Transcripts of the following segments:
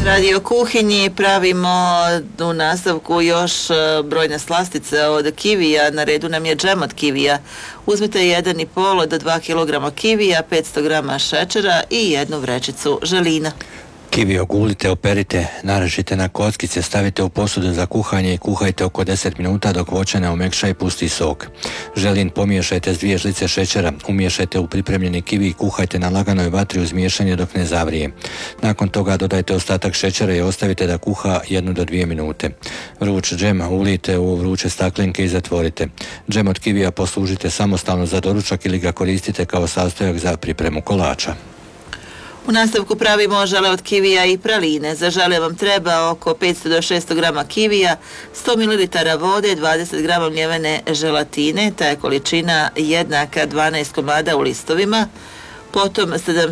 Radi o kuhinji pravimo u nastavku još brojne slastice od kivija. Na redu nam je džem od kivija. Uzmite 1,5 do 2 kg kivija, 500 g šećera i jednu vrećicu želina. Kivi ogulite, operite, narežite na kockice, stavite u posudu za kuhanje i kuhajte oko 10 minuta dok voće ne omekša i pusti sok. Želin pomiješajte s 2 žlice šećera, umiješajte u pripremljeni kivi i kuhajte na laganoj vatri uz miješanje dok ne zavrije. Nakon toga dodajte ostatak šećera i ostavite da kuha 1 do 2 minute. Vruć džem ulijte u vruće staklenke i zatvorite. Džem od kivija poslužite samostalno za doručak ili ga koristite kao sastojak za pripremu kolača. U nastavku pravimo žele od kivija i praline. Za žele vam treba oko 500 do 600 g kivija, 100 ml vode, 20 g mljevene želatine, ta je količina jednaka 12 komada u listovima, potom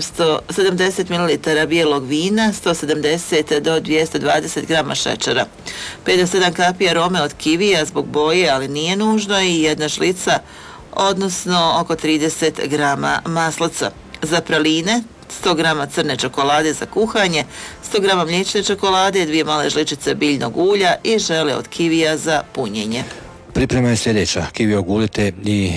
70 ml bijelog vina, 170 do 220 g šećera, 5 do 7 kapi arome od kivija zbog boje, ali nije nužno, i jedna žlica, odnosno oko 30 g maslaca. Za praline 100 g crne čokolade za kuhanje, 100 g mliječne čokolade, 2 male žličice biljnog ulja i žele od kivija za punjenje. Priprema je sljedeća. Kivi ogulite i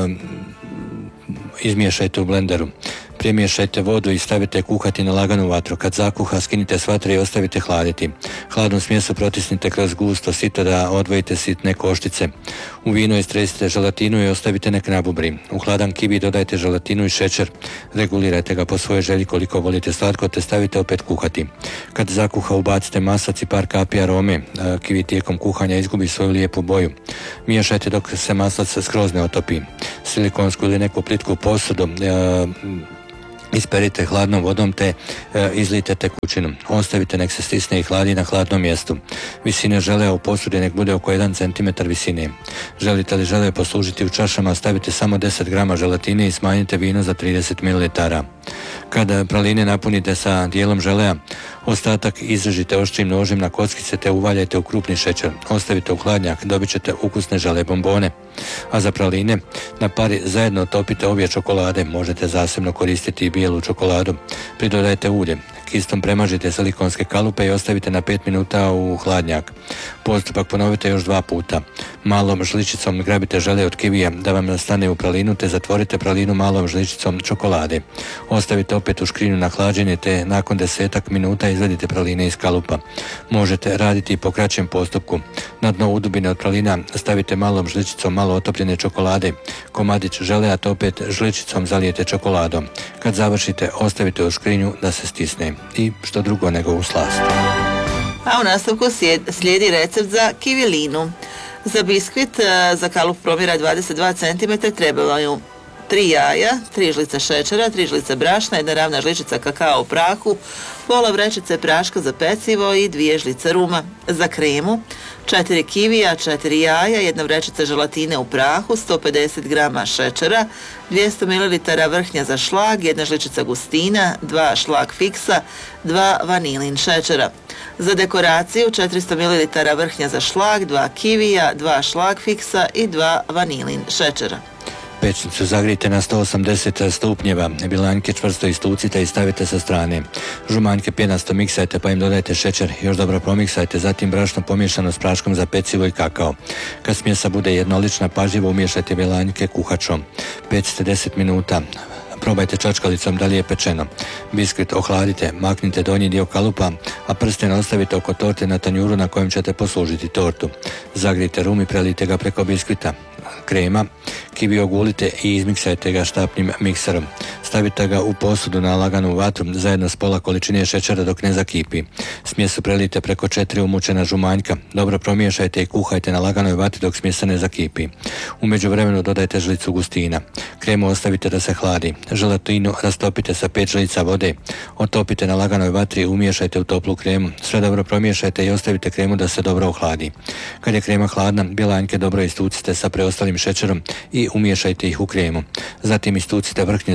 izmiješajte u blenderu. Primiješajte vodu i stavite kuhati na laganu vatru. Kad zakuha, skinite s vatre i ostavite hladiti. Hladnu smjesu protisnite kroz gusto sito da odvojite sitne koštice. U vino istresite želatinu i ostavite nek nabubri. U hladan kivi dodajte želatinu i šećer. Regulirajte ga po svojoj želji koliko volite slatko, te stavite opet kuhati. Kad zakuha, ubacite maslac i par kapi arome. Kivi tijekom kuhanja izgubi svoju lijepu boju. Miješajte dok se maslac skroz ne otopi. Silikonsku ili neku plitku posudu isperite hladnom vodom te izlijte tekućinu. Ostavite nek se stisne i hladi na hladnom mjestu. Visine želea u posudi nek bude oko 1 cm visine. Želite li žele poslužiti u čašama, stavite samo 10 g želatine i smanjite vino za 30 ml. Kada praline napunite sa dijelom želea, ostatak izrežite oštrim nožem na kockice te uvaljajte u krupni šećer. Ostavite u hladnjak, dobit ćete ukusne žele bombone. A za praline, na pari zajedno topite obje čokolade, možete zasebno koristiti i bijelu čokoladu. Pridodajte ulje. Kistom premažite silikonske kalupe i ostavite na 5 minuta u hladnjak. Postupak ponovite još 2 puta. Malom žličicom grabite žele od kivija da vam stane u pralinu, te zatvorite pralinu malom žličicom čokolade. Ostavite opet u škrinju na hlađenje, te nakon 10 minuta izvadite praline iz kalupa. Možete raditi i po kraćem postupku. Na dno udubine od pralina stavite malom žličicom malo otopljene čokolade. Komadić želea te opet žličicom zalijete čokoladom. Kad završite, ostavite u škrinju da se stisne. I što drugo nego u slast. A u nastavku slijedi recept za kivilinu. Za biskvit za kalup promjera 22 cm trebaju 3 jaja, 3 žlice šećera, 3 žlice brašna, 1 ravna žličica kakao u prahu, pola vrećice praška za pecivo i 2 žlice ruma. Za kremu 4 kivija, 4 jaja, 1 vrećica želatine u prahu, 150 g šećera, 200 ml vrhnja za šlag, 1 žličica gustina, 2 šlag fiksa, 2 vanilin šećera. Za dekoraciju 400 ml vrhnja za šlag, 2 kivija, 2 šlag fiksa i 2 vanilin šećera. Pećnicu zagrijte na 180 stupnjeva, bilanjke čvrsto istucite i stavite sa strane. Žumanjke pjenasto miksajte pa im dodajte šećer, još dobro promiksajte, zatim brašno pomiješano s praškom za pecivo i kakao. Kad smjesa bude jednolična, pažljivo umiješajte bilanjke kuhačom. Pecite 10 minuta. Probajte čačkalicom da li je pečeno. Biskvit ohladite, maknite donji dio kalupa, a prsten ostavite oko torte na tanjuru na kojem ćete poslužiti tortu. Zagrijte rum i prelijte ga preko biskvita. Krema, kivi ogulite i izmiksajte ga štapnim mikserom. Stavite ga u posudu na laganu vatru zajedno s pola količine šećera dok ne zakipi. Smjesu prelijte preko 4 umučena žumanjka. Dobro promiješajte i kuhajte na laganoj vatri dok smjesa ne zakipi. U međuvremenu dodajte žlicu gustina. Kremu ostavite da se hladi. Želatinu rastopite sa 5 žlica vode. Otopite na laganoj vatri i umiješajte u toplu kremu. Sve dobro promiješajte i ostavite kremu da se dobro ohladi. Kad je krema hladna, bilanjke dobro istucite sa preostalim šećerom i umiješajte ih u kremu. Zatim istucite vrhnje za šlag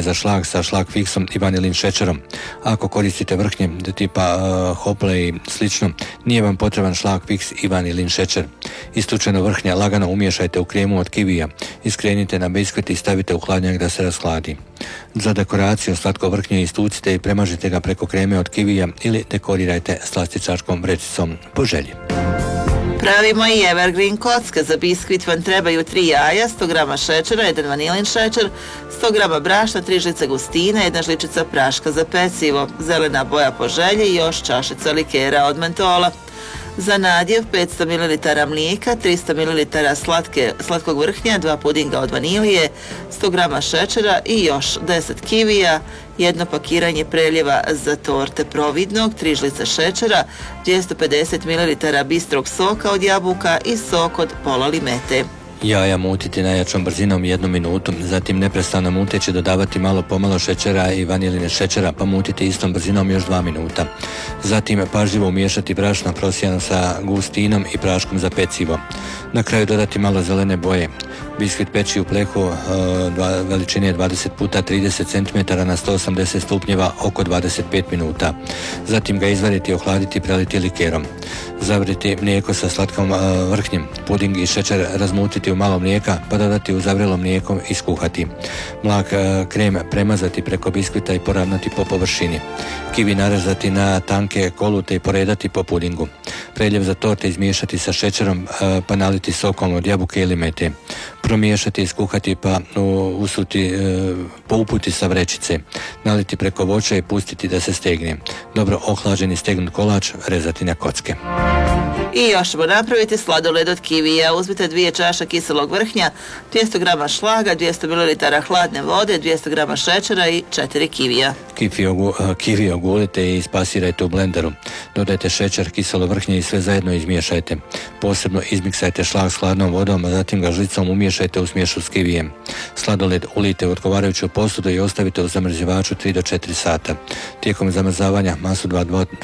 sa šlag fiksom i vanilin šećerom. Ako koristite vrhnje tipa hople i slično, nije vam potreban šlag fiks i vanilin šećer. Istučeno vrhnja lagano umiješajte u kremu od kivija, iskrenite na biskvit i stavite u hladnjak da se rashladi. Za dekoraciju slatko vrhnje istucite i premažite ga preko kreme od kivija ili dekorirajte slastičarkom vrećicom po želji. Pravimo i evergreen kocke. Za biskvit vam trebaju 3 jaja, 100 g šećera, 1 vanilin šećer, 100 g brašna, 3 žlice gustine, 1 žličica praška za pecivo, zelena boja po želji i još čašica likera od mentola. Za nadjev 500 ml mlijeka, 300 ml slatkog vrhnja, 2 pudinga od vanilije, 100 g šećera i još 10 kivija, jedno pakiranje preljeva za torte providnog, 3 žlice šećera, 250 ml bistrog soka od jabuka i sok od pola limete. Jaja mutiti najjačom brzinom 1 minutu, zatim neprestano muteći dodavati malo pomalo šećera i vaniline šećera, pa mutiti istom brzinom još 2 minuta. Zatim pažljivo umiješati brašno prosijano sa gustinom i praškom za pecivo. Na kraju dodati malo zelene boje. Biskvit peći u plehu veličine 20 puta 30 cm na 180 stupnjeva oko 25 minuta. Zatim ga izvariti i ohladiti i preliti likerom. Zavriti mlijeko sa slatkom vrhnjem, puding i šećer razmutiti u malo mlijeka pa dodati u zavrelo mlijeko i skuhati. Mlak krem premazati preko biskvita i poravnati po površini. Kivi narezati na tanke kolute i poredati po pudingu. Preljev za torte izmiješati sa šećerom pa naliti sokom od jabuke ili mete. Promiješati i skuhati pa usuti po uputi sa vrećice. Naliti preko voća i pustiti da se stegne. Dobro ohlađeni stegnut kolač rezati na kocke. I još ćemo napraviti sladoled od kivija. Uzmite 2 čaše kiselog vrhnja, 200 g šlaga, 200 ml hladne vode, 200 g šećera i 4 kivija. Kivi ogulite i spasirajte u blenderu. Dodajte šećer, kiselo vrhnje i sve zajedno izmiješajte. Posebno izmiksajte šlag s hladnom vodom, a zatim ga žlicom umiješajte u smješu s kivijem. Sladoled ulijte u odgovarajuću posudu i ostavite u zamrzivaču 3 do 4 sata. Tijekom zamrzavanja masu 2